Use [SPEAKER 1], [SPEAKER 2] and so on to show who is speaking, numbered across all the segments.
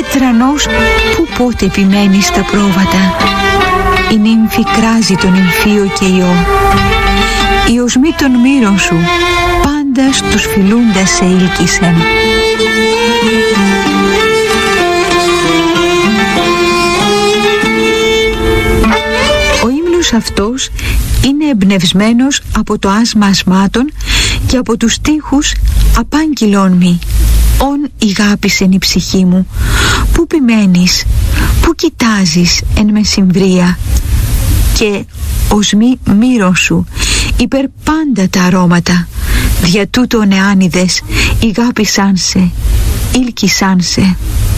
[SPEAKER 1] τρανός που πότε επιμένει στα πρόβατα. Η νύμφη κράζει τον νυμφίο και ιό. Οι οσμοί των μύρων σου πάντα στους φιλούντας σε ήλκησαν. Ο ύμνος αυτός είναι εμπνευσμένος από το άσμα ασμάτων και από τους στίχους «Απάγγειλον μη, ον ηγάπησεν η ψυχή μου, πού ποιμένεις, πού κοιτάζεις εν μεσημβρία» και «Οσμοί μύρων σου, υπερ πάντα τα αρώματα, δια τούτον εάνιδες ηγάπησαν σε, ήλκησαν σε».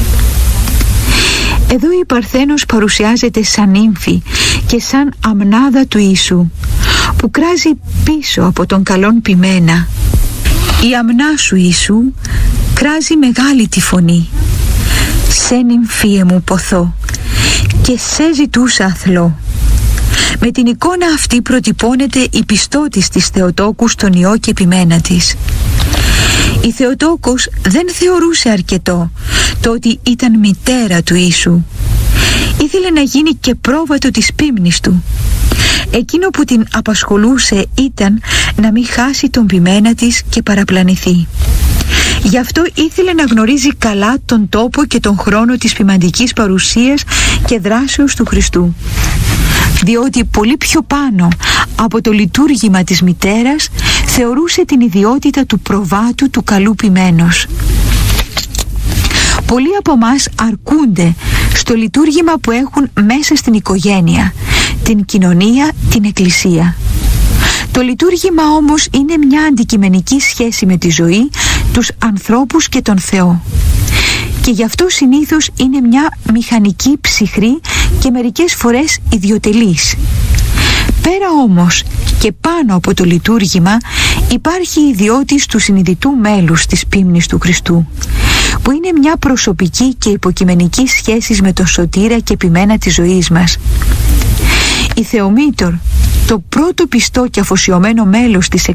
[SPEAKER 1] Εδώ η Παρθένος παρουσιάζεται σαν νύμφη και σαν αμνάδα του Ιησού, που κράζει πίσω από τον καλόν ποιμένα. Η αμνά σου Ιησού κράζει μεγάλη τη φωνή. «Σε νυμφίε μου ποθώ και σε ζητούσα αθλώ». Με την εικόνα αυτή προτυπώνεται η πιστότης της Θεοτόκου στον Υιό και ποιμένα της. Η Θεοτόκος δεν θεωρούσε αρκετό το ότι ήταν μητέρα του Ιησού. Ήθελε να γίνει και πρόβατο της πίμνης του. Εκείνο που την απασχολούσε ήταν να μην χάσει τον ποιμένα της και παραπλανηθεί. Γι' αυτό ήθελε να γνωρίζει καλά τον τόπο και τον χρόνο της ποιμαντικής παρουσίας και δράσεως του Χριστού. Διότι πολύ πιο πάνω από το λειτουργήμα της μητέρας θεωρούσε την ιδιότητα του προβάτου του καλού ποιμένος. Πολλοί από εμάς αρκούνται στο λειτουργήμα που έχουν μέσα στην οικογένεια, την κοινωνία, την εκκλησία. Το λειτουργήμα όμως είναι μια αντικειμενική σχέση με τη ζωή, τους ανθρώπους και τον Θεό. Και γι' αυτό συνήθως είναι μια μηχανική, ψυχρή και μερικές φορές ιδιοτελής. Πέρα όμως και πάνω από το λειτουργήμα υπάρχει η ιδιότης του συνειδητού μέλους της πίμνης του Χριστού, που είναι μια προσωπική και υποκειμενική σχέση με τον Σωτήρα και ποιμένα της ζωής μας. Η Θεομήτωρ, το πρώτο πιστό και αφοσιωμένο μέλος της